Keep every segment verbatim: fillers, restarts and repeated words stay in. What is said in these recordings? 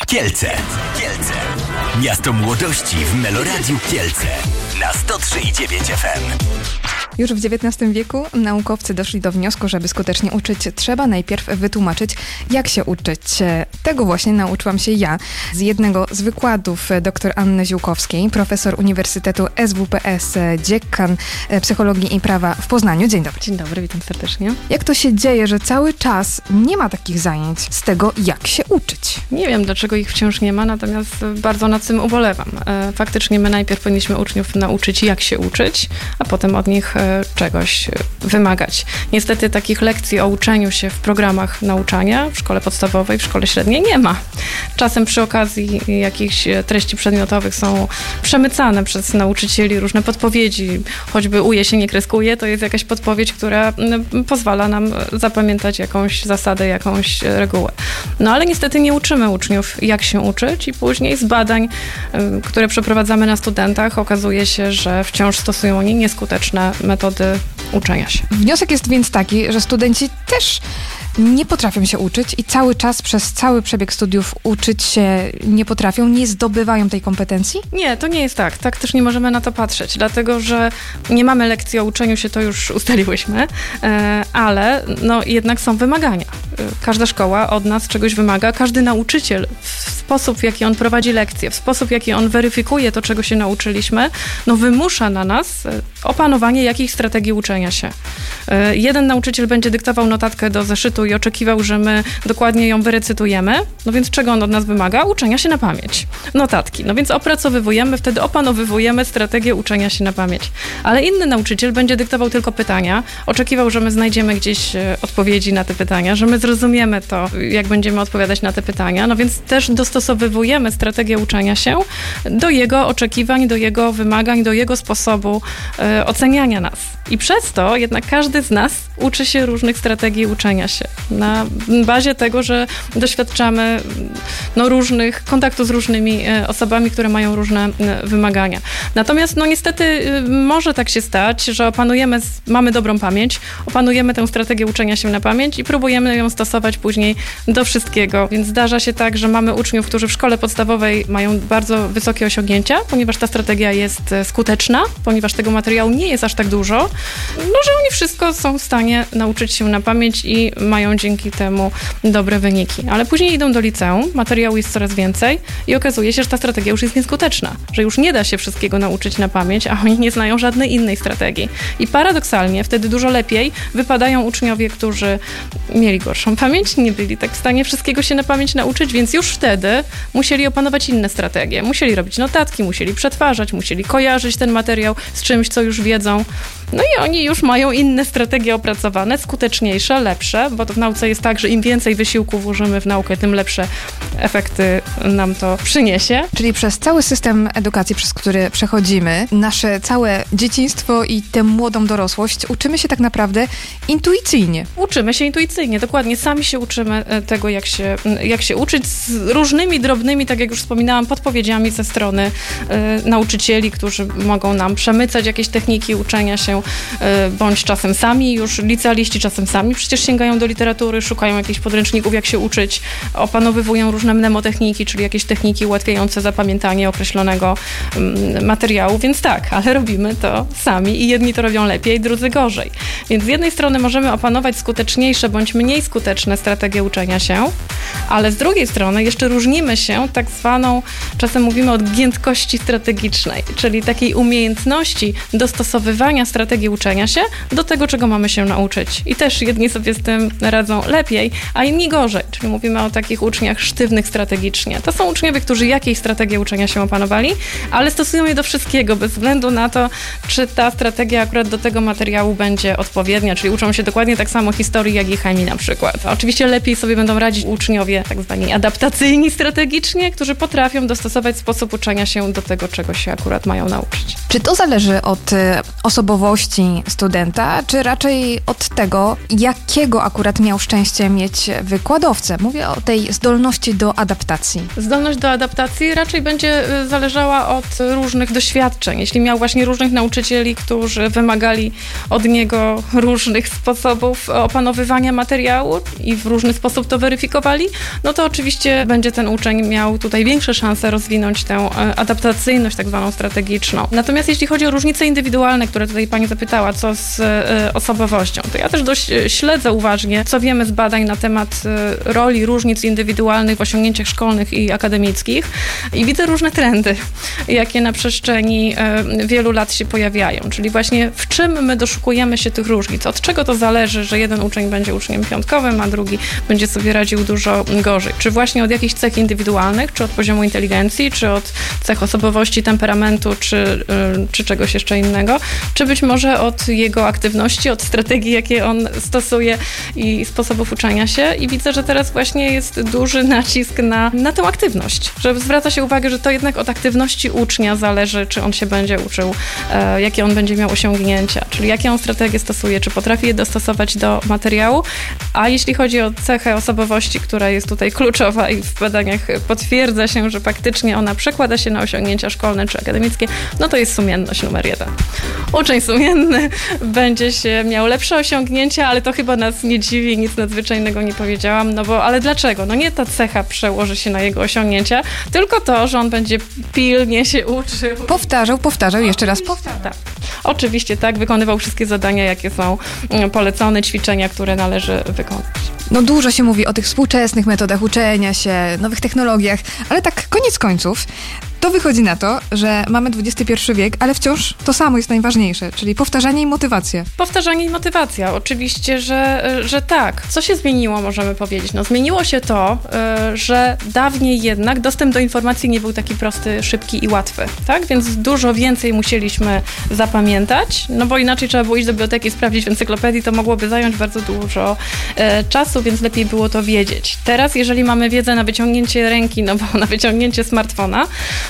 Kielce. Kielce. Miasto młodości w Meloradiu Kielce. Na sto trzy i dziewięć F M. Już w dziewiętnastym wieku naukowcy doszli do wniosku, żeby skutecznie uczyć, trzeba najpierw wytłumaczyć, jak się uczyć. Tego właśnie nauczyłam się ja z jednego z wykładów dr Anny Ziółkowskiej, profesor Uniwersytetu S W P S, dziekan psychologii i prawa w Poznaniu. Dzień dobry. Dzień dobry, witam serdecznie. Jak to się dzieje, że cały czas nie ma takich zajęć z tego, jak się uczyć? Nie wiem, dlaczego ich wciąż nie ma, natomiast bardzo nad tym ubolewam. Faktycznie my najpierw powinniśmy uczniów nauczyć, jak się uczyć, a potem od nich czegoś wymagać. Niestety takich lekcji o uczeniu się w programach nauczania w szkole podstawowej, w szkole średniej nie ma. Czasem przy okazji jakichś treści przedmiotowych są przemycane przez nauczycieli różne podpowiedzi, choćby uje się nie kreskuje, to jest jakaś podpowiedź, która pozwala nam zapamiętać jakąś zasadę, jakąś regułę. No ale niestety nie uczymy uczniów, jak się uczyć i później z badań, które przeprowadzamy na studentach, okazuje się, że wciąż stosują oni nieskuteczne metody uczenia się. Wniosek jest więc taki, że studenci też nie potrafią się uczyć i cały czas przez cały przebieg studiów uczyć się nie potrafią, nie zdobywają tej kompetencji? Nie, to nie jest tak. Tak też nie możemy na to patrzeć, dlatego że nie mamy lekcji o uczeniu się, to już ustaliłyśmy, ale no jednak są wymagania. Każda szkoła od nas czegoś wymaga, każdy nauczyciel w sposób, w jaki on prowadzi lekcje, w sposób, w jaki on weryfikuje to, czego się nauczyliśmy, no wymusza na nas opanowanie jakichś strategii uczenia się. Jeden nauczyciel będzie dyktował notatkę do zeszytu i oczekiwał, że my dokładnie ją wyrecytujemy, no więc czego on od nas wymaga? Uczenia się na pamięć. Notatki. No więc opracowywujemy, wtedy opanowywujemy strategię uczenia się na pamięć. Ale inny nauczyciel będzie dyktował tylko pytania, oczekiwał, że my znajdziemy gdzieś odpowiedzi na te pytania, że my zrozumiemy to, jak będziemy odpowiadać na te pytania, no więc też dostosowywujemy strategię uczenia się do jego oczekiwań, do jego wymagań, do jego sposobu e, oceniania nas. I przez to jednak każdy z nas uczy się różnych strategii uczenia się. Na bazie tego, że doświadczamy no, różnych kontaktu z różnymi osobami, które mają różne wymagania. Natomiast no niestety może tak się stać, że opanujemy, mamy dobrą pamięć, opanujemy tę strategię uczenia się na pamięć i próbujemy ją stosować później do wszystkiego. Więc zdarza się tak, że mamy uczniów, którzy w szkole podstawowej mają bardzo wysokie osiągnięcia, ponieważ ta strategia jest skuteczna, ponieważ tego materiału nie jest aż tak dużo, no że oni wszystko są w stanie nauczyć się na pamięć i mają dzięki temu dobre wyniki. Ale później idą do liceum, materiału jest coraz więcej i okazuje się, że ta strategia już jest nieskuteczna, że już nie da się wszystkiego nauczyć na pamięć, a oni nie znają żadnej innej strategii. I paradoksalnie wtedy dużo lepiej wypadają uczniowie, którzy mieli gorszą pamięć, nie byli tak w stanie wszystkiego się na pamięć nauczyć, więc już wtedy musieli opanować inne strategie. Musieli robić notatki, musieli przetwarzać, musieli kojarzyć ten materiał z czymś, co już wiedzą. No i oni już mają inne strategie opracowane, skuteczniejsze, lepsze, bo to w nauce jest tak, że im więcej wysiłku włożymy w naukę, tym lepsze efekty nam to przyniesie. Czyli przez cały system edukacji, przez który przechodzimy, nasze całe dzieciństwo i tę młodą dorosłość, uczymy się tak naprawdę intuicyjnie. Uczymy się intuicyjnie, dokładnie. Sami się uczymy tego, jak się, jak się uczyć z różnymi drobnymi, tak jak już wspominałam, podpowiedziami ze strony y, nauczycieli, którzy mogą nam przemycać jakieś techniki uczenia się, y, bądź czasem sami, już licealiści czasem sami przecież sięgają do literatury, szukają jakichś podręczników, jak się uczyć, opanowywują różne mnemotechniki, czyli jakieś techniki ułatwiające zapamiętanie określonego y, materiału, więc tak, ale robimy to sami i jedni to robią lepiej, drudzy gorzej. Więc z jednej strony możemy opanować skuteczniejsze bądź mniej skuteczne strategie uczenia się, ale z drugiej strony jeszcze różnimy się tak zwaną, czasem mówimy o giętkości strategicznej, czyli takiej umiejętności dostosowywania strategii uczenia się do tego, czego mamy się nauczyć. I też jedni sobie z tym radzą lepiej, a inni gorzej, czyli mówimy o takich uczniach sztywnych strategicznie. To są uczniowie, którzy jakieś strategie uczenia się opanowali, ale stosują je do wszystkiego, bez względu na to, czy ta strategia akurat do tego materiału będzie odpowiednia, czyli uczą się dokładnie tak samo historii, jak i chemii na przykład. Oczywiście lepiej sobie będą radzić uczniowie tak zwani adaptacyjni strategicznie, którzy potrafią dostosować sposób uczenia się do tego, czego się akurat mają nauczyć. Czy to zależy od e, osobowości studenta, czy raczej od tego, jakiego akurat miał szczęście mieć wykładowcę? Mówię o tej zdolności do adaptacji. Zdolność do adaptacji raczej będzie zależała od różnych doświadczeń. Jeśli miał właśnie różnych nauczycieli, którzy wymagali od niego różnych sposobów opanowywania materiału i w różny sposób to weryfikowali, no to oczywiście będzie ten uczeń miał tutaj większe szanse rozwinąć tę adaptacyjność tak zwaną strategiczną. Natomiast jeśli chodzi o różnice indywidualne, które tutaj pani zapytała, co z y, osobowością, to ja też dość śledzę uważnie, co wiemy z badań na temat y, roli różnic indywidualnych w osiągnięciach szkolnych i akademickich i widzę różne trendy, jakie na przestrzeni y, wielu lat się pojawiają. Czyli właśnie w czym my doszukujemy się tych różnic, od czego to zależy, że jeden uczeń będzie uczniem piątkowym, a drugi będzie sobie radził dużo gorzej. Czy właśnie od jakichś cech indywidualnych, czy od poziomu inteligencji, czy od cech osobowości, temperamentu, czy, y, czy czegoś jeszcze innego, czy być może od jego aktywności, od strategii, jakie on stosuje i sposobów uczenia się. I widzę, że teraz właśnie jest duży nacisk na, na tę aktywność, że zwraca się uwagę, że to jednak od aktywności ucznia zależy, czy on się będzie uczył, e, jakie on będzie miał osiągnięcia, czyli jakie on strategie stosuje, czy potrafi je dostosować do materiału. A jeśli chodzi o cechę osobowości, która jest tutaj kluczowa i w badaniach potwierdza się, że faktycznie ona przekłada się na osiągnięcia szkolne czy akademickie, no to jest sumienność numer jeden. Uczeń sumienny będzie się miał lepsze osiągnięcia, ale to chyba nas nie dziwi, nic nadzwyczajnego nie powiedziałam, no bo ale dlaczego? No nie ta cecha przełoży się na jego osiągnięcia, tylko to, że on będzie pilnie się uczył. Powtarzał, powtarzał, jeszcze raz powtarzał. Tak. Oczywiście tak, wykonywał wszystkie zadania, jakie są polecone, ćwiczenia, które należy wykonać. No dużo się mówi o tych współczesnych metodach uczenia się, nowych technologiach, ale tak koniec końców to wychodzi na to, że mamy dwudziesty pierwszy wiek, ale wciąż to samo jest najważniejsze, czyli powtarzanie i motywacja. Powtarzanie i motywacja, oczywiście, że, że tak. Co się zmieniło, możemy powiedzieć? No zmieniło się to, że dawniej jednak dostęp do informacji nie był taki prosty, szybki i łatwy, tak? Więc dużo więcej musieliśmy zapamiętać, no bo inaczej trzeba było iść do biblioteki, sprawdzić w encyklopedii, to mogłoby zająć bardzo dużo e, czasu, więc lepiej było to wiedzieć. Teraz, jeżeli mamy wiedzę na wyciągnięcie ręki, no bo na wyciągnięcie smartfona,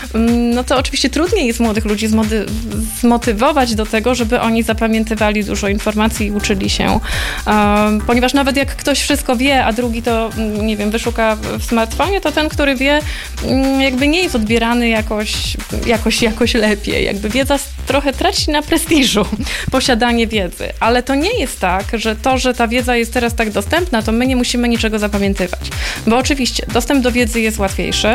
no to oczywiście trudniej jest młodych ludzi zmody- zmotywować do tego, żeby oni zapamiętywali dużo informacji i uczyli się. Um, ponieważ nawet jak ktoś wszystko wie, a drugi to, nie wiem, wyszuka w smartfonie, to ten, który wie, jakby nie jest odbierany jakoś, jakoś, jakoś lepiej. Jakby wiedza trochę traci na prestiżu, posiadanie wiedzy. Ale to nie jest tak, że to, że ta wiedza jest teraz tak dostępna, to my nie musimy niczego zapamiętywać. Bo oczywiście dostęp do wiedzy jest łatwiejszy,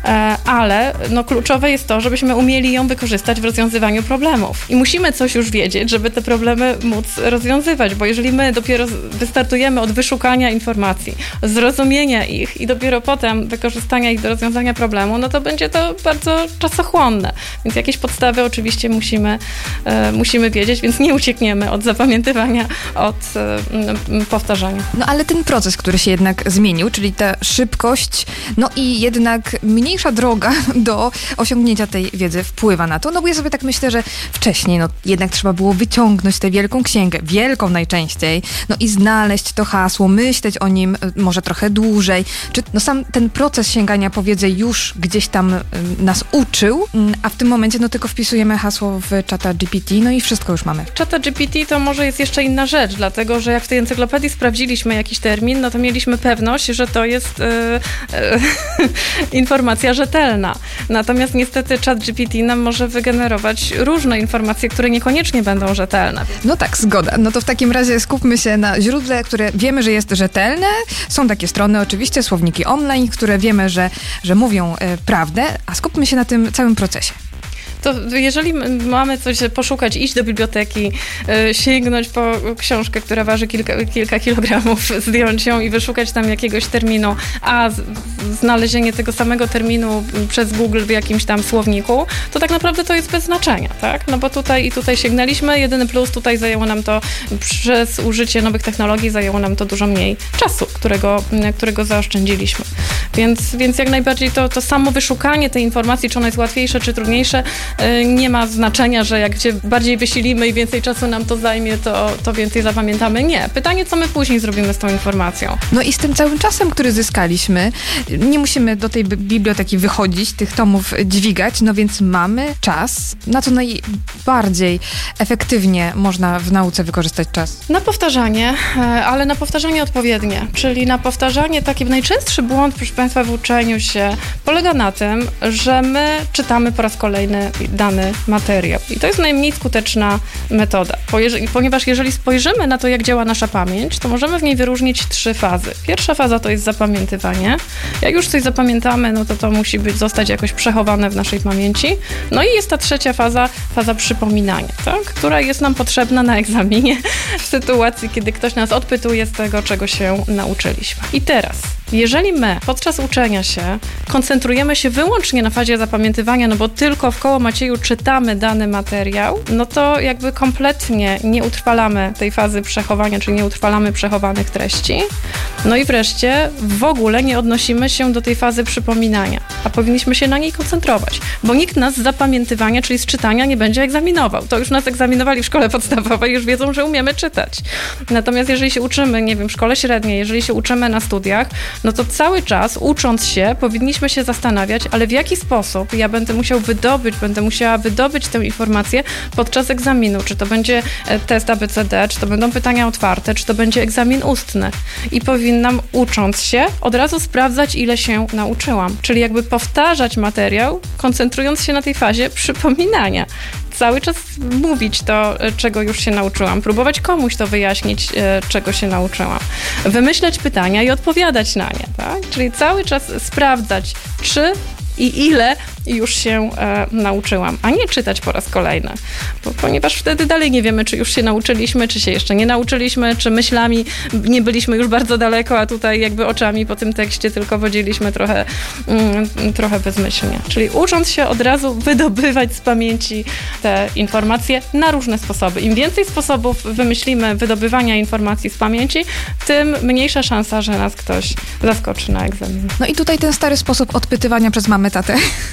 ale no kluczowe jest to, żebyśmy umieli ją wykorzystać w rozwiązywaniu problemów. I musimy coś już wiedzieć, żeby te problemy móc rozwiązywać, bo jeżeli my dopiero wystartujemy od wyszukania informacji, zrozumienia ich i dopiero potem wykorzystania ich do rozwiązania problemu, no to będzie to bardzo czasochłonne. Więc jakieś podstawy oczywiście musimy, e, musimy wiedzieć, więc nie uciekniemy od zapamiętywania, od e, powtarzania. No ale ten proces, który się jednak zmienił, czyli ta szybkość, no i jednak mniejsza droga do osiągnięcia tej wiedzy wpływa na to, no bo ja sobie tak myślę, że wcześniej no jednak trzeba było wyciągnąć tę wielką księgę, wielką najczęściej, no i znaleźć to hasło, myśleć o nim może trochę dłużej. Czy no sam ten proces sięgania po wiedzę już gdzieś tam y, nas uczył, a w tym momencie no tylko wpisujemy hasło w czata G P T, no i wszystko już mamy. Czata G P T to może jest jeszcze inna rzecz, dlatego, że jak w tej encyklopedii sprawdziliśmy jakiś termin, no to mieliśmy pewność, że to jest y, y, informacja rzetelna. Natomiast niestety czat G P T nam może wygenerować różne informacje, które niekoniecznie będą rzetelne. No tak, zgoda. No to w takim razie skupmy się na źródle, które wiemy, że jest rzetelne. Są takie strony oczywiście, słowniki online, które wiemy, że, że mówią y, prawdę, a skupmy się na tym całym procesie. To jeżeli mamy coś poszukać, iść do biblioteki, y, sięgnąć po książkę, która waży kilka, kilka kilogramów, zdjąć ją i wyszukać tam jakiegoś terminu, a z, znalezienie tego samego terminu przez Google w jakimś tam słowniku, to tak naprawdę to jest bez znaczenia, tak? No bo tutaj i tutaj sięgnęliśmy, jedyny plus tutaj zajęło nam to, przez użycie nowych technologii zajęło nam to dużo mniej czasu, którego, którego zaoszczędziliśmy. Więc, więc jak najbardziej to, to samo wyszukanie tej informacji, czy ona jest łatwiejsze, czy trudniejsze, y, nie ma znaczenia, że jak się bardziej wysilimy i więcej czasu nam to zajmie, to, to więcej zapamiętamy. Nie. Pytanie, co my później zrobimy z tą informacją. No i z tym całym czasem, który zyskaliśmy, nie musimy do tej biblioteki wychodzić, tych tomów dźwigać, no więc mamy czas, na co najbardziej efektywnie można w nauce wykorzystać czas. Na powtarzanie, ale na powtarzanie odpowiednie, czyli na powtarzanie, taki najczęstszy błąd, proszę Państwa, w uczeniu się polega na tym, że my czytamy po raz kolejny dany materiał. I to jest najmniej skuteczna metoda, ponieważ jeżeli spojrzymy na to, jak działa nasza pamięć, to możemy w niej wyróżnić trzy fazy. Pierwsza faza to jest zapamiętywanie. Jak już coś zapamiętamy, no to to musi być, zostać jakoś przechowane w naszej pamięci. No i jest ta trzecia faza, faza przypominania, tak? Która jest nam potrzebna na egzaminie w sytuacji, kiedy ktoś nas odpytuje z tego, czego się nauczyliśmy. I teraz, jeżeli my podczas uczenia się koncentrujemy się wyłącznie na fazie zapamiętywania, no bo tylko w koło Macieju czytamy dany materiał, no to jakby kompletnie nie utrwalamy tej fazy przechowania, czyli nie utrwalamy przechowanych treści. No i wreszcie w ogóle nie odnosimy się do tej fazy przypominania, a powinniśmy się na niej koncentrować, bo nikt nas z zapamiętywania, czyli z czytania nie będzie egzaminował. To już nas egzaminowali w szkole podstawowej, już wiedzą, że umiemy czytać. Natomiast jeżeli się uczymy, nie wiem, w szkole średniej, jeżeli się uczymy na studiach, no to cały czas ucząc się powinniśmy się zastanawiać, ale w jaki sposób ja będę musiał wydobyć, będę musiała wydobyć tę informację podczas egzaminu. Czy to będzie test A B C D, czy to będą pytania otwarte, czy to będzie egzamin ustny. I powinnam, ucząc się, od razu sprawdzać, ile się nauczyłam. Czyli jakby powtarzać materiał, koncentrując się na tej fazie przypominania. Cały czas mówić to, czego już się nauczyłam. Próbować komuś to wyjaśnić, czego się nauczyłam. Wymyślać pytania i odpowiadać na nie, tak? Czyli cały czas sprawdzać, czy i ile już się e, nauczyłam, a nie czytać po raz kolejny. Bo, ponieważ wtedy dalej nie wiemy, czy już się nauczyliśmy, czy się jeszcze nie nauczyliśmy, czy myślami nie byliśmy już bardzo daleko, a tutaj jakby oczami po tym tekście tylko wodziliśmy trochę, mm, trochę bezmyślnie. Czyli ucząc się od razu wydobywać z pamięci te informacje na różne sposoby. Im więcej sposobów wymyślimy wydobywania informacji z pamięci, tym mniejsza szansa, że nas ktoś zaskoczy na egzaminie. No i tutaj ten stary sposób odpytywania przez mamę, tatę.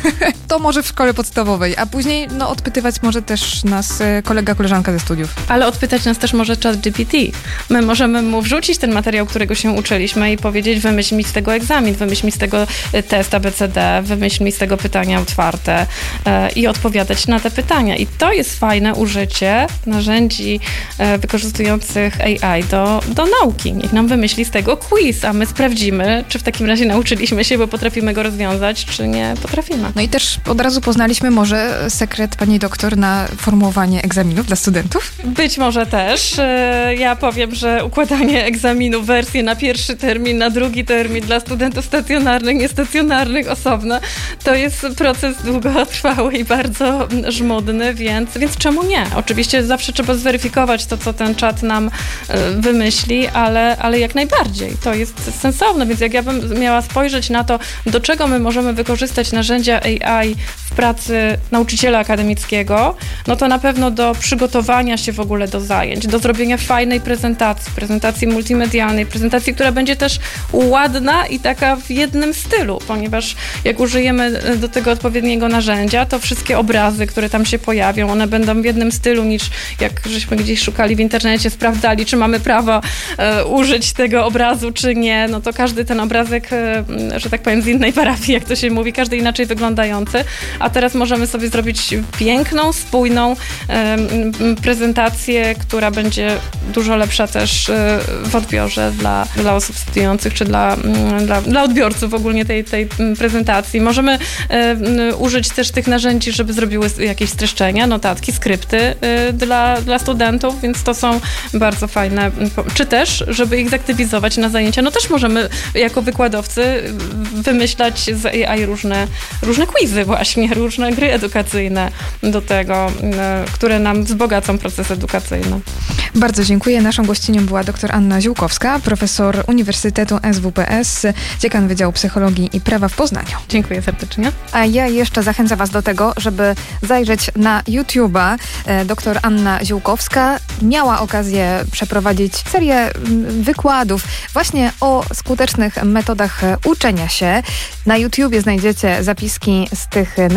To może w szkole podstawowej, a później no, odpytywać może też nas kolega, koleżanka ze studiów. Ale odpytać nas też może ChatGPT. My możemy mu wrzucić ten materiał, którego się uczyliśmy i powiedzieć, wymyśl mi z tego egzamin, wymyśl mi z tego test A B C D, wymyśl mi z tego pytania otwarte e, i odpowiadać na te pytania. I to jest fajne użycie narzędzi e, wykorzystujących A I do, do nauki. Niech nam wymyśli z tego quiz, a my sprawdzimy, czy w takim razie nauczyliśmy się, bo potrafimy go rozwiązać, czy nie potrafimy. No i też od razu poznaliśmy może sekret pani doktor na formułowanie egzaminów dla studentów? Być może też. Ja powiem, że układanie egzaminu, wersje na pierwszy termin, na drugi termin dla studentów stacjonarnych, niestacjonarnych osobno, to jest proces długotrwały i bardzo żmudny, więc, więc czemu nie? Oczywiście zawsze trzeba zweryfikować to, co ten czat nam wymyśli, ale, ale jak najbardziej. To jest sensowne, więc jak ja bym miała spojrzeć na to, do czego my możemy wykorzystać narzędzia A I w pracy nauczyciela akademickiego, no to na pewno do przygotowania się w ogóle do zajęć, do zrobienia fajnej prezentacji, prezentacji multimedialnej, prezentacji, która będzie też ładna i taka w jednym stylu, ponieważ jak użyjemy do tego odpowiedniego narzędzia, to wszystkie obrazy, które tam się pojawią, one będą w jednym stylu niż jak żeśmy gdzieś szukali w internecie, sprawdzali, czy mamy prawo e, użyć tego obrazu, czy nie, no to każdy ten obrazek, e, że tak powiem, z innej parafii, jak to się mówi, każdy inaczej wyglądający, a teraz możemy sobie zrobić piękną, spójną e, prezentację, która będzie dużo lepsza też e, w odbiorze dla, dla osób studiujących, czy dla, dla, dla odbiorców ogólnie tej, tej prezentacji. Możemy e, użyć też tych narzędzi, żeby zrobiły jakieś streszczenia, notatki, skrypty e, dla, dla studentów, więc to są bardzo fajne, czy też, żeby ich zaktywizować na zajęcia, no też możemy jako wykładowcy wymyślać z A I różne, różne quizy właśnie, różne gry edukacyjne do tego, które nam wzbogacą proces edukacyjny. Bardzo dziękuję. Naszą gościnią była dr Anna Ziółkowska, profesor Uniwersytetu S W P S, dziekan Wydziału Psychologii i Prawa w Poznaniu. Dziękuję serdecznie. A ja jeszcze zachęcam was do tego, żeby zajrzeć na YouTube'a. Dr Anna Ziółkowska miała okazję przeprowadzić serię wykładów właśnie o skutecznych metodach uczenia się. Na YouTubie znajdziecie zapiski z tych nagrań.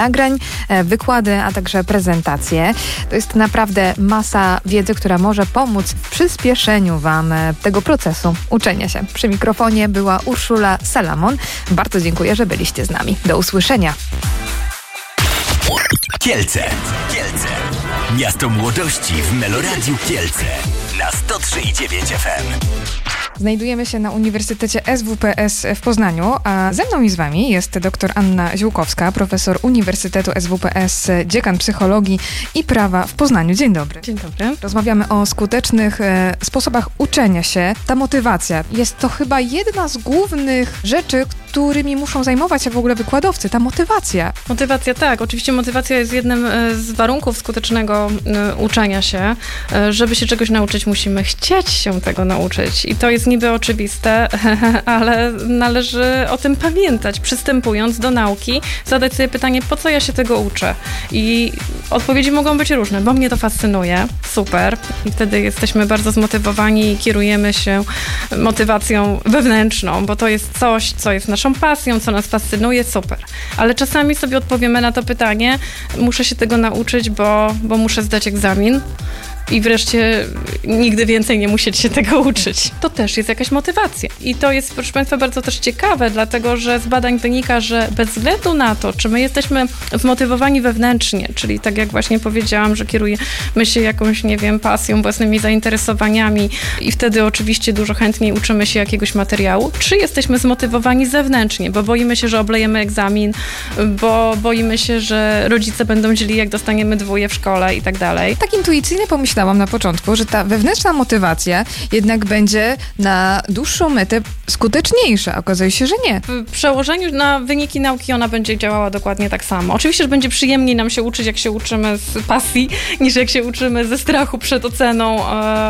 nagrań, wykłady, a także prezentacje. To jest naprawdę masa wiedzy, która może pomóc w przyspieszeniu Wam tego procesu uczenia się. Przy mikrofonie była Urszula Salamon. Bardzo dziękuję, że byliście z nami. Do usłyszenia. Kielce. Kielce. Miasto młodości w Meloradiu Kielce. Na sto trzy i dziewięć F M. Znajdujemy się na Uniwersytecie S W P S w Poznaniu, a ze mną i z Wami jest dr Anna Ziółkowska, profesor Uniwersytetu S W P S, dziekan psychologii i prawa w Poznaniu. Dzień dobry. Dzień dobry. Rozmawiamy o skutecznych e, sposobach uczenia się. Ta motywacja jest to chyba jedna z głównych rzeczy, którymi muszą zajmować się w ogóle wykładowcy. Ta motywacja. Motywacja, tak. Oczywiście motywacja jest jednym z warunków skutecznego uczenia się. Żeby się czegoś nauczyć, musimy chcieć się tego nauczyć. I to jest niby oczywiste, ale należy o tym pamiętać. Przystępując do nauki, zadać sobie pytanie, po co ja się tego uczę? I odpowiedzi mogą być różne, bo mnie to fascynuje. Super. I wtedy jesteśmy bardzo zmotywowani i kierujemy się motywacją wewnętrzną, bo to jest coś, co jest naszą pasją, co nas fascynuje, super. Ale czasami sobie odpowiemy na to pytanie, muszę się tego nauczyć, bo, bo muszę zdać egzamin. I wreszcie nigdy więcej nie musieć się tego uczyć. To też jest jakaś motywacja. I to jest, proszę Państwa, bardzo też ciekawe, dlatego że z badań wynika, że bez względu na to, czy my jesteśmy zmotywowani wewnętrznie, czyli tak jak właśnie powiedziałam, że kierujemy się jakąś, nie wiem, pasją, własnymi zainteresowaniami i wtedy oczywiście dużo chętniej uczymy się jakiegoś materiału, czy jesteśmy zmotywowani zewnętrznie, bo boimy się, że oblejemy egzamin, bo boimy się, że rodzice będą źli, jak dostaniemy dwóje w szkole i tak dalej. Tak intuicyjnie pomyślałam na początku, że ta wewnętrzna motywacja jednak będzie na dłuższą metę skuteczniejsza. Okazuje się, że nie. W przełożeniu na wyniki nauki ona będzie działała dokładnie tak samo. Oczywiście, że będzie przyjemniej nam się uczyć, jak się uczymy z pasji, niż jak się uczymy ze strachu przed oceną,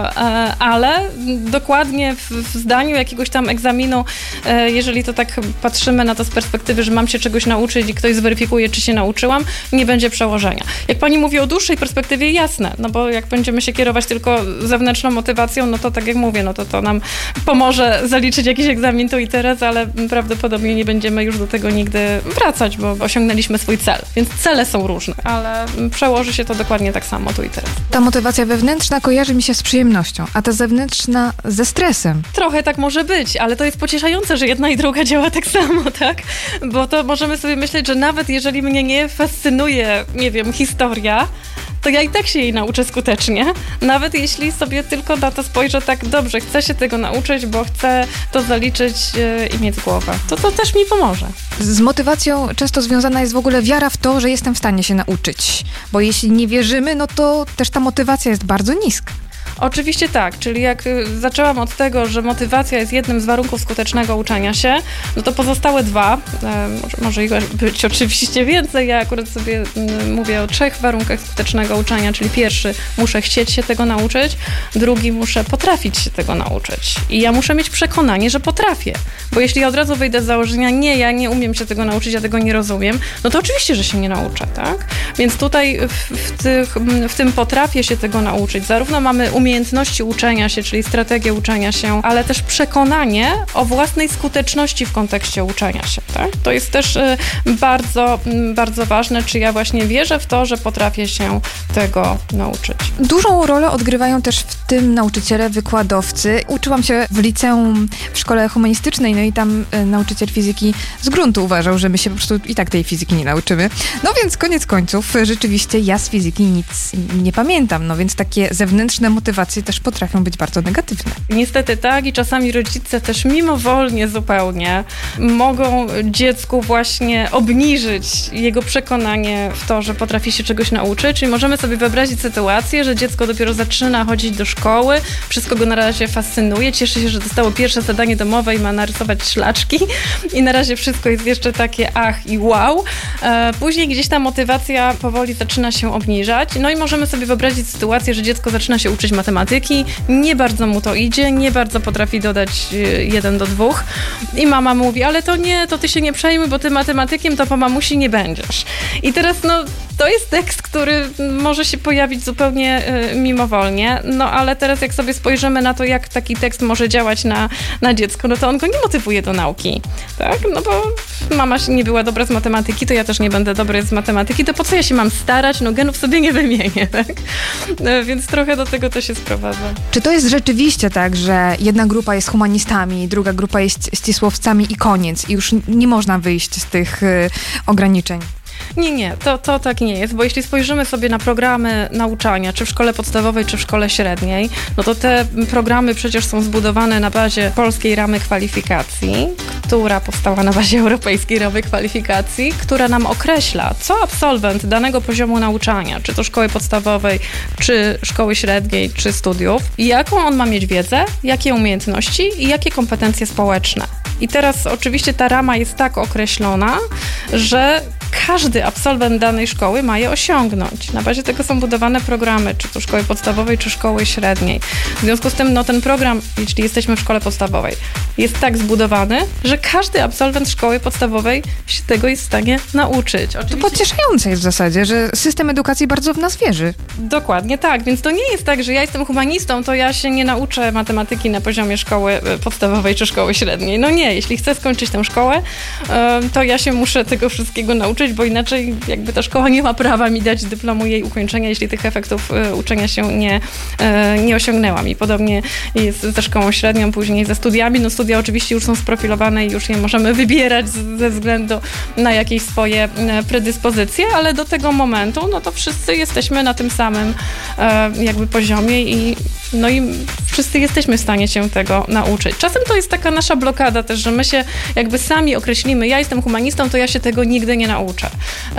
ale dokładnie w zdaniu jakiegoś tam egzaminu, jeżeli to tak patrzymy na to z perspektywy, że mam się czegoś nauczyć i ktoś zweryfikuje, czy się nauczyłam, nie będzie przełożenia. Jak pani mówi o dłuższej perspektywie, jasne, no bo jak będziemy się kierować tylko zewnętrzną motywacją, no to tak jak mówię, no to to nam pomoże zaliczyć jakiś egzamin tu i teraz, ale prawdopodobnie nie będziemy już do tego nigdy wracać, bo osiągnęliśmy swój cel. Więc cele są różne, ale przełoży się to dokładnie tak samo tu i teraz. Ta motywacja wewnętrzna kojarzy mi się z przyjemnością, a ta zewnętrzna ze stresem. Trochę tak może być, ale to jest pocieszające, że jedna i druga działa tak samo, tak? Bo to możemy sobie myśleć, że nawet jeżeli mnie nie fascynuje, nie wiem, historia, to ja i tak się jej nauczę skutecznie. Nawet jeśli sobie tylko na to spojrzę tak, dobrze, chcę się tego nauczyć, bo chcę to zaliczyć yy, i mieć głowę. To to też mi pomoże. Z motywacją często związana jest w ogóle wiara w to, że jestem w stanie się nauczyć. Bo jeśli nie wierzymy, no to też ta motywacja jest bardzo niska. Oczywiście tak, czyli jak zaczęłam od tego, że motywacja jest jednym z warunków skutecznego uczenia się, no to pozostałe dwa, e, może, może ich być oczywiście więcej, ja akurat sobie m, mówię o trzech warunkach skutecznego uczenia, czyli pierwszy, muszę chcieć się tego nauczyć, drugi, muszę potrafić się tego nauczyć i ja muszę mieć przekonanie, że potrafię, bo jeśli ja od razu wyjdę z założenia, nie, ja nie umiem się tego nauczyć, ja tego nie rozumiem, no to oczywiście, że się nie nauczę, tak? Więc tutaj w, w, tych, w tym potrafię się tego nauczyć, zarówno mamy umiejętności, umiejętności uczenia się, czyli strategię uczenia się, ale też przekonanie o własnej skuteczności w kontekście uczenia się. Tak? To jest też y, bardzo, y, bardzo ważne, czy ja właśnie wierzę w to, że potrafię się tego nauczyć. Dużą rolę odgrywają też w tym nauczyciele, wykładowcy. Uczyłam się w liceum, w szkole humanistycznej, no i tam y, nauczyciel fizyki z gruntu uważał, że my się po prostu i tak tej fizyki nie nauczymy. No więc koniec końców, rzeczywiście ja z fizyki nic nie pamiętam, no więc takie zewnętrzne motywacje też potrafią być bardzo negatywne. Niestety tak i czasami rodzice też mimowolnie zupełnie mogą dziecku właśnie obniżyć jego przekonanie w to, że potrafi się czegoś nauczyć. Czyli możemy sobie wyobrazić sytuację, że dziecko dopiero zaczyna chodzić do szkoły, wszystko go na razie fascynuje, cieszy się, że dostało pierwsze zadanie domowe i ma narysować szlaczki i na razie wszystko jest jeszcze takie ach i wow. Później gdzieś ta motywacja powoli zaczyna się obniżać. No i możemy sobie wyobrazić sytuację, że dziecko zaczyna się uczyć matematyki. matematyki, nie bardzo mu to idzie, nie bardzo potrafi dodać jeden do dwóch i mama mówi, ale to nie, to ty się nie przejmuj, bo ty matematykiem to po mamusi nie będziesz. I teraz no to jest tekst, który może się pojawić zupełnie y, mimowolnie, no ale teraz jak sobie spojrzymy na to, jak taki tekst może działać na, na dziecko, no to on go nie motywuje do nauki, tak? No bo mama nie była dobra z matematyki, to ja też nie będę dobry z matematyki, to po co ja się mam starać? No genów sobie nie wymienię, tak? No, więc trochę do tego to się sprowadza. Czy to jest rzeczywiście tak, że jedna grupa jest humanistami, druga grupa jest ścisłowcami i koniec i już nie można wyjść z tych y, ograniczeń? Nie, nie, to, to tak nie jest, bo jeśli spojrzymy sobie na programy nauczania, czy w szkole podstawowej, czy w szkole średniej, no to te programy przecież są zbudowane na bazie polskiej ramy kwalifikacji, która powstała na bazie europejskiej ramy kwalifikacji, która nam określa, co absolwent danego poziomu nauczania, czy to szkoły podstawowej, czy szkoły średniej, czy studiów, jaką on ma mieć wiedzę, jakie umiejętności i jakie kompetencje społeczne. I teraz oczywiście ta rama jest tak określona, że każdy absolwent danej szkoły ma je osiągnąć. Na bazie tego są budowane programy, czy to szkoły podstawowej, czy szkoły średniej. W związku z tym, no ten program, jeśli jesteśmy w szkole podstawowej, jest tak zbudowany, że każdy absolwent szkoły podstawowej się tego jest w stanie nauczyć. Oczywiście... To pocieszające jest w zasadzie, że system edukacji bardzo w nas wierzy. Dokładnie tak, więc to nie jest tak, że ja jestem humanistą, to ja się nie nauczę matematyki na poziomie szkoły podstawowej, czy szkoły średniej. No nie, jeśli chcę skończyć tę szkołę, to ja się muszę tego wszystkiego nauczyć, bo inaczej jakby ta szkoła nie ma prawa mi dać dyplomu jej ukończenia, jeśli tych efektów uczenia się nie, nie osiągnęłam. I podobnie jest ze szkołą średnią, później ze studiami. No studia oczywiście już są sprofilowane i już je możemy wybierać ze względu na jakieś swoje predyspozycje, ale do tego momentu, no to wszyscy jesteśmy na tym samym jakby poziomie i no i wszyscy jesteśmy w stanie się tego nauczyć. Czasem to jest taka nasza blokada też, że my się jakby sami określimy, ja jestem humanistą, to ja się tego nigdy nie nauczę.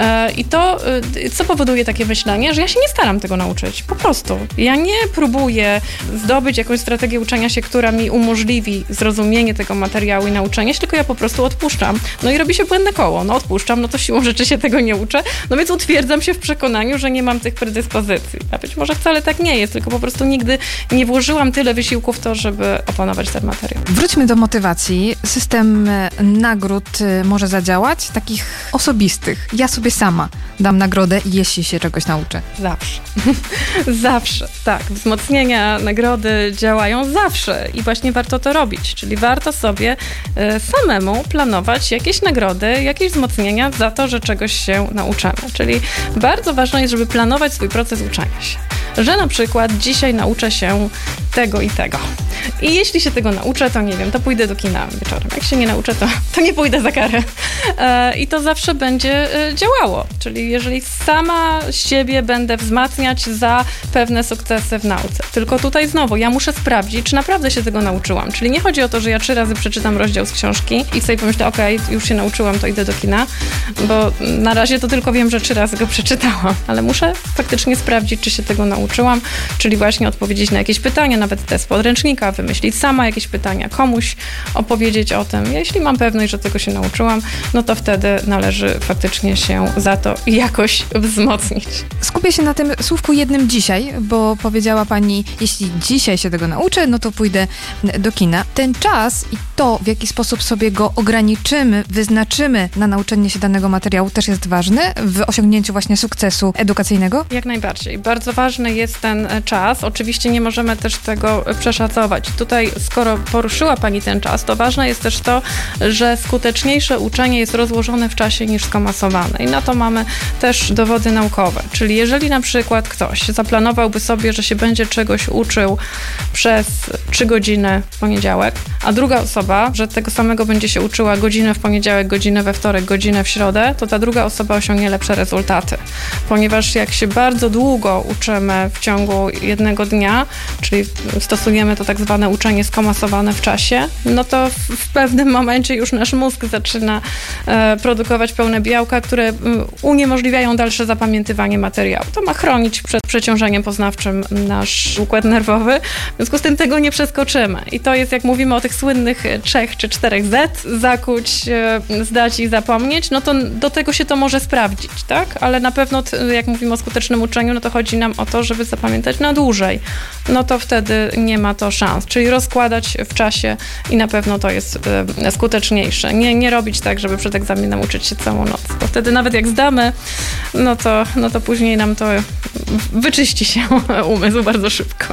I to, co powoduje takie myślenie, że ja się nie staram tego nauczyć. Po prostu. Ja nie próbuję zdobyć jakąś strategię uczenia się, która mi umożliwi zrozumienie tego materiału i nauczenie się, tylko ja po prostu odpuszczam. No i robi się błędne koło. No odpuszczam, no to siłą rzeczy się tego nie uczę. No więc utwierdzam się w przekonaniu, że nie mam tych predyspozycji. A być może wcale tak nie jest, tylko po prostu nigdy nie włożyłam tyle wysiłku w to, żeby opanować ten materiał. Wróćmy do motywacji. System nagród może zadziałać, takich osobistych. Ja sobie sama dam nagrodę, jeśli się czegoś nauczę. Zawsze. Zawsze, tak. Wzmocnienia, nagrody działają zawsze i właśnie warto to robić. Czyli warto sobie y, samemu planować jakieś nagrody, jakieś wzmocnienia za to, że czegoś się nauczymy. Czyli bardzo ważne jest, żeby planować swój proces uczenia się. Że na przykład dzisiaj nauczę się tego i tego. I jeśli się tego nauczę, to nie wiem, to pójdę do kina wieczorem. Jak się nie nauczę, to, to nie pójdę za karę. E, I to zawsze będzie e, działało. Czyli jeżeli sama siebie będę wzmacniać za pewne sukcesy w nauce. Tylko tutaj znowu, ja muszę sprawdzić, czy naprawdę się tego nauczyłam. Czyli nie chodzi o to, że ja trzy razy przeczytam rozdział z książki i sobie pomyślę, okej, okay, już się nauczyłam, to idę do kina, bo na razie to tylko wiem, że trzy razy go przeczytałam. Ale muszę faktycznie sprawdzić, czy się tego nauczyłam, czyli właśnie odpowiedzieć na jakieś pytania, nawet test podręcznika, wymyślić sama jakieś pytania, komuś opowiedzieć o tym. Jeśli mam pewność, że tego się nauczyłam, no to wtedy należy faktycznie się za to jakoś wzmocnić. Skupię się na tym słówku jednym dzisiaj, bo powiedziała pani, jeśli dzisiaj się tego nauczę, no to pójdę do kina. Ten czas i to, w jaki sposób sobie go ograniczymy, wyznaczymy na nauczenie się danego materiału, też jest ważne w osiągnięciu właśnie sukcesu edukacyjnego? Jak najbardziej. Bardzo ważny jest ten czas. Oczywiście nie możemy też tego przeszacować. Tutaj, skoro poruszyła pani ten czas, to ważne jest też to, że skuteczniejsze uczenie jest rozłożone w czasie niż skomasowane. I na to mamy też dowody naukowe. Czyli jeżeli na przykład ktoś zaplanowałby sobie, że się będzie czegoś uczył przez trzy godziny w poniedziałek, a druga osoba, że tego samego będzie się uczyła godzinę w poniedziałek, godzinę we wtorek, godzinę w środę, to ta druga osoba osiągnie lepsze rezultaty. Ponieważ jak się bardzo długo uczymy w ciągu jednego dnia, czyli stosujemy to tak zwane uczenie skomasowane w czasie, no to w, w pewnym momencie już nasz mózg zaczyna e, produkować pełne białka, które um, uniemożliwiają dalsze zapamiętywanie materiału. To ma chronić przed przeciążeniem poznawczym nasz układ nerwowy. W związku z tym tego nie przeskoczymy. I to jest, jak mówimy o tych słynnych trzech czy czterech Z, zakuć, e, zdać i zapomnieć, no to do tego się to może sprawdzić, tak? Ale na pewno, t, jak mówimy o skutecznym uczeniu, no to chodzi nam o to, żeby zapamiętać na dłużej, no to wtedy nie ma to szans. Czyli rozkładać w czasie i na pewno to jest y, skuteczniejsze. Nie, nie robić tak, żeby przed egzaminem uczyć się całą noc, bo wtedy nawet jak zdamy, no to, no to później nam to wyczyści się umysł bardzo szybko.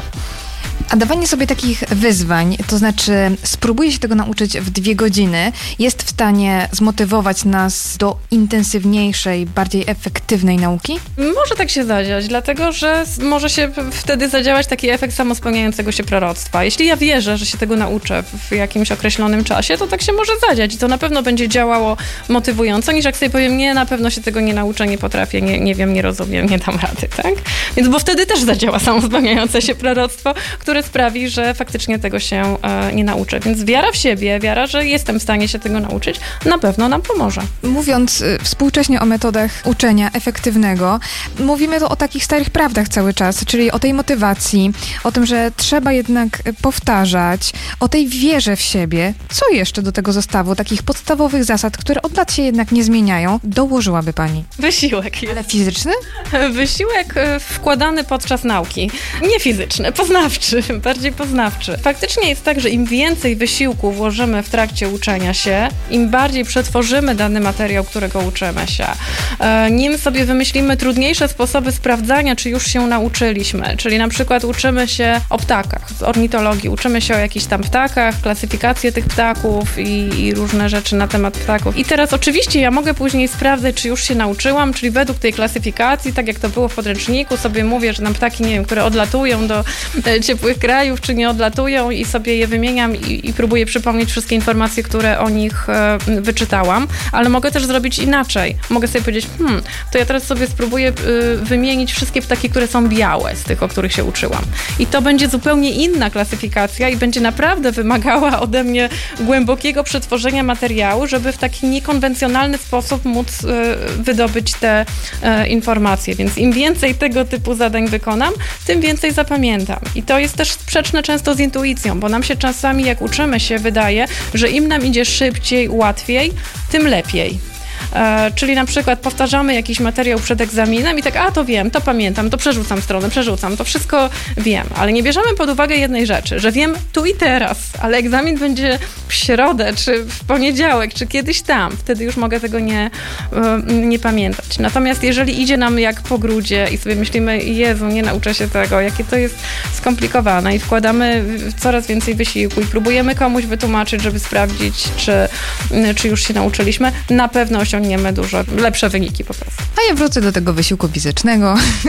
A dawanie sobie takich wyzwań, to znaczy spróbuję się tego nauczyć w dwie godziny, jest w stanie zmotywować nas do intensywniejszej, bardziej efektywnej nauki? Może tak się zadziać, dlatego że może się wtedy zadziałać taki efekt samospełniającego się proroctwa. Jeśli ja wierzę, że się tego nauczę w jakimś określonym czasie, to tak się może zadziać i to na pewno będzie działało motywująco, niż jak sobie powiem, nie, na pewno się tego nie nauczę, nie potrafię, nie, nie wiem, nie rozumiem, nie dam rady, tak? Więc bo wtedy też zadziała samospełniające się proroctwo, które sprawi, że faktycznie tego się e, nie nauczę. Więc wiara w siebie, wiara, że jestem w stanie się tego nauczyć, na pewno nam pomoże. Mówiąc y, współcześnie o metodach uczenia efektywnego, mówimy tu o takich starych prawdach cały czas, czyli o tej motywacji, o tym, że trzeba jednak powtarzać, o tej wierze w siebie. Co jeszcze do tego zestawu takich podstawowych zasad, które od lat się jednak nie zmieniają, dołożyłaby pani? Wysiłek jest. Ale fizyczny? Wysiłek wkładany podczas nauki. Nie fizyczny, poznawczy. Bardziej poznawczy. Faktycznie jest tak, że im więcej wysiłku włożymy w trakcie uczenia się, im bardziej przetworzymy dany materiał, którego uczymy się, nim sobie wymyślimy trudniejsze sposoby sprawdzania, czy już się nauczyliśmy. Czyli na przykład uczymy się o ptakach, z ornitologii, uczymy się o jakichś tam ptakach, klasyfikację tych ptaków i, i różne rzeczy na temat ptaków. I teraz oczywiście ja mogę później sprawdzać, czy już się nauczyłam, czyli według tej klasyfikacji, tak jak to było w podręczniku, sobie mówię, że nam ptaki, nie wiem, które odlatują do ciepłych krajów, czy nie odlatują i sobie je wymieniam i, i próbuję przypomnieć wszystkie informacje, które o nich e, wyczytałam, ale mogę też zrobić inaczej. Mogę sobie powiedzieć, hmm, to ja teraz sobie spróbuję y, wymienić wszystkie ptaki, które są białe z tych, o których się uczyłam. I to będzie zupełnie inna klasyfikacja i będzie naprawdę wymagała ode mnie głębokiego przetworzenia materiału, żeby w taki niekonwencjonalny sposób móc y, wydobyć te y, informacje. Więc im więcej tego typu zadań wykonam, tym więcej zapamiętam. I to jest też sprzeczne często z intuicją, bo nam się czasami, jak uczymy się, wydaje, że im nam idzie szybciej, łatwiej, tym lepiej. E, czyli na przykład powtarzamy jakiś materiał przed egzaminem i tak, a to wiem, to pamiętam, to przerzucam stronę, przerzucam, to wszystko wiem, ale nie bierzemy pod uwagę jednej rzeczy, że wiem tu i teraz, ale egzamin będzie w środę, czy w poniedziałek, czy kiedyś tam, wtedy już mogę tego nie, e, nie pamiętać. Natomiast jeżeli idzie nam jak po grudzie i sobie myślimy, Jezu, nie nauczę się tego, jakie to jest skomplikowane i wkładamy coraz więcej wysiłku i próbujemy komuś wytłumaczyć, żeby sprawdzić, czy, czy już się nauczyliśmy, na pewno osiągniemy dużo lepsze wyniki po prostu. A ja wrócę do tego wysiłku fizycznego